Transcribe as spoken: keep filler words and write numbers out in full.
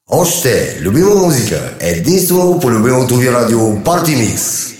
Още любима музика, единствено по любимото ви радио Party Mix.